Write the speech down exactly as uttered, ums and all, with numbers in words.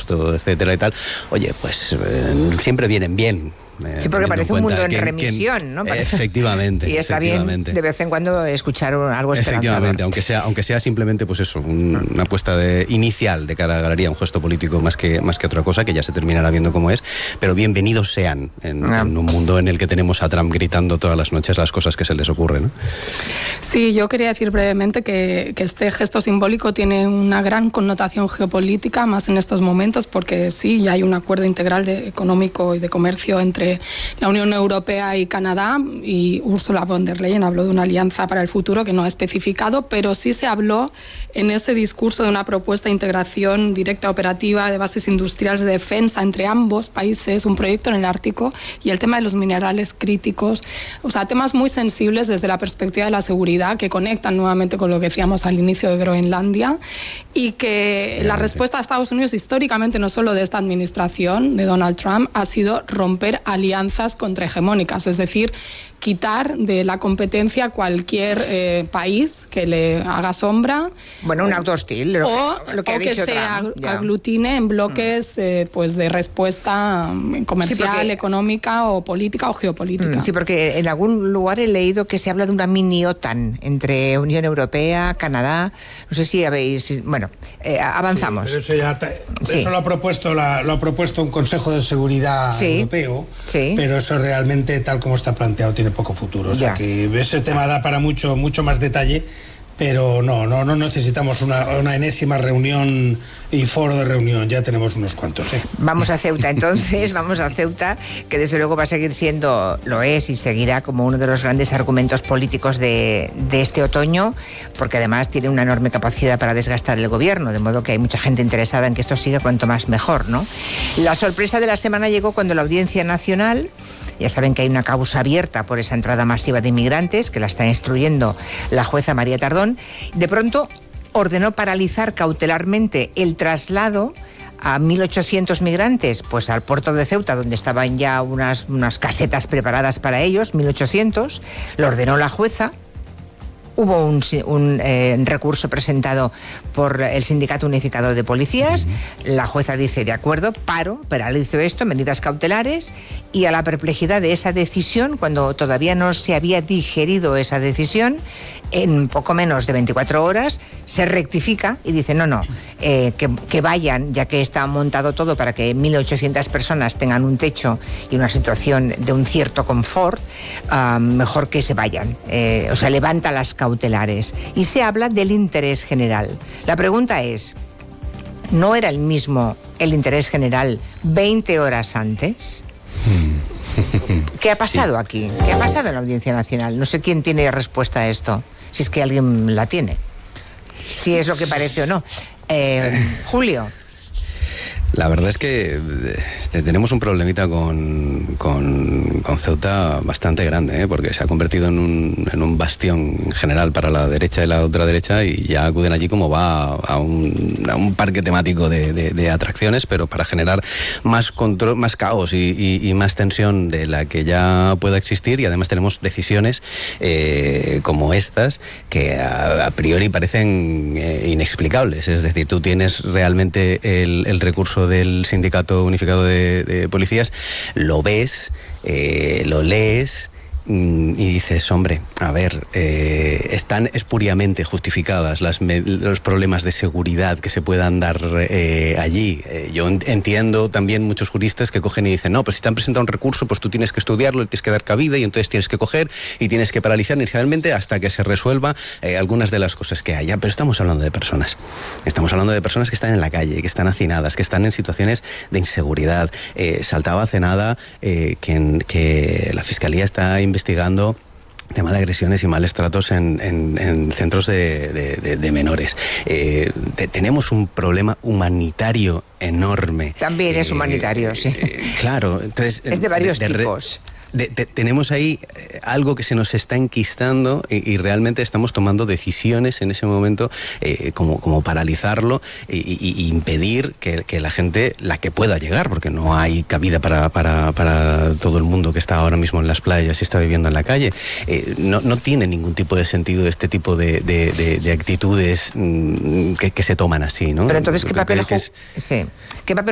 impuesto, etcétera y tal, oye, pues eh, siempre vienen bien. Eh, sí, porque parece un mundo en quién, remisión, quién, ¿no? Parece... Efectivamente. Y está efectivamente. bien de vez en cuando escuchar algo esperanzador. Efectivamente, aunque sea, aunque sea simplemente pues eso, un, una apuesta de, inicial de cara a la galería, un gesto político más que, más que otra cosa, que ya se terminará viendo cómo es, pero bienvenidos sean en, ah. en un mundo en el que tenemos a Trump gritando todas las noches las cosas que se les ocurren, ¿no? Sí, yo quería decir brevemente que, que este gesto simbólico tiene una gran connotación geopolítica, más en estos momentos, porque sí, ya hay un acuerdo integral de, económico y de comercio entre la Unión Europea y Canadá, y Ursula von der Leyen habló de una alianza para el futuro que no ha especificado, pero sí se habló en ese discurso de una propuesta de integración directa operativa de bases industriales de defensa entre ambos países, un proyecto en el Ártico y el tema de los minerales críticos, o sea, temas muy sensibles desde la perspectiva de la seguridad que conectan nuevamente con lo que decíamos al inicio de Groenlandia, y que sí, la respuesta de Estados Unidos históricamente, no solo de esta administración de Donald Trump, ha sido romper alianzas contrahegemónicas, es decir, quitar de la competencia cualquier eh, país que le haga sombra. Bueno, un auto hostil, lo, o, lo que, o ha que dicho se Trump, aglutine en bloques eh, pues de respuesta comercial, sí, porque, económica o política o geopolítica. Sí, porque en algún lugar he leído que se habla de una mini OTAN entre Unión Europea, Canadá. No sé si habéis... Bueno, eh, avanzamos. Sí, pero eso, ya te, sí. eso lo ha propuesto la, lo ha propuesto un Consejo de Seguridad sí. Europeo, sí. pero eso realmente, tal como está planteado, tiene poco futuro. O sea ya. que ese tema da para mucho, mucho más detalle, pero no, no, no necesitamos una, una enésima reunión y foro de reunión, ya tenemos unos cuantos. ¿eh? Vamos a Ceuta entonces, vamos a Ceuta, que desde luego va a seguir siendo, lo es y seguirá como uno de los grandes argumentos políticos de, de este otoño, porque además tiene una enorme capacidad para desgastar el gobierno, de modo que hay mucha gente interesada en que esto siga cuanto más mejor, ¿no? La sorpresa de la semana llegó cuando la Audiencia Nacional, ya saben que hay una causa abierta por esa entrada masiva de inmigrantes, que la está instruyendo la jueza María Tardón, de pronto ordenó paralizar cautelarmente el traslado a mil ochocientos migrantes pues al puerto de Ceuta, donde estaban ya unas, unas casetas preparadas para ellos, mil ochocientos, lo ordenó la jueza. Hubo un, un eh, recurso presentado por el Sindicato Unificado de Policías. La jueza dice, de acuerdo, paro, paralizo esto, medidas cautelares, y a la perplejidad de esa decisión, cuando todavía no se había digerido esa decisión, en poco menos de veinticuatro horas se rectifica y dice, no, no, eh, que, que vayan, ya que está montado todo para que mil ochocientas personas tengan un techo y una situación de un cierto confort, uh, mejor que se vayan. Eh, o sea, levanta las cautelares. Y se habla del interés general. La pregunta es, ¿no era el mismo el interés general veinte horas antes? ¿Qué ha pasado sí. aquí? ¿Qué ha pasado en la Audiencia Nacional? No sé quién tiene respuesta a esto, si es que alguien la tiene, si es lo que parece o no. Eh, Julio. La verdad es que eh, tenemos un problemita con, con, con Ceuta bastante grande, ¿eh? porque se ha convertido en un, en un bastión general para la derecha y la ultraderecha, y ya acuden allí como va a un, a un parque temático de, de, de atracciones, pero para generar más control, más caos y, y, y más tensión de la que ya pueda existir. Y además tenemos decisiones eh, como estas que a, a priori parecen eh, inexplicables. Es decir, tú tienes realmente el, el recurso del Sindicato Unificado de, de Policías, lo ves, eh, lo lees y dices, hombre, a ver, eh, están espuriamente justificadas las, los problemas de seguridad que se puedan dar eh, allí. Eh, yo entiendo también muchos juristas que cogen y dicen, no, pues si te han presentado un recurso, pues tú tienes que estudiarlo, le tienes que dar cabida y entonces tienes que coger y tienes que paralizar inicialmente hasta que se resuelva eh, algunas de las cosas que haya. Pero estamos hablando de personas. Estamos hablando de personas que están en la calle, que están hacinadas, que están en situaciones de inseguridad. Eh, saltaba hace nada eh, que, que la Fiscalía está investigando tema de agresiones y males tratos en, en, en centros de, de, de, de menores. Eh, te, tenemos un problema humanitario enorme. También eh, es humanitario, sí. Eh, claro, entonces... Es de varios de, de tipos. De, de, tenemos ahí algo que se nos está enquistando y, y realmente estamos tomando decisiones en ese momento eh, como, como paralizarlo y, y, y impedir que, que la gente, la que pueda llegar, porque no hay cabida para, para, para todo el mundo que está ahora mismo en las playas y está viviendo en la calle, eh, no, no tiene ningún tipo de sentido este tipo de, de, de, de actitudes mmm, que, que se toman así, ¿no? Pero entonces, ¿qué papel, que es... sí. ¿Qué papel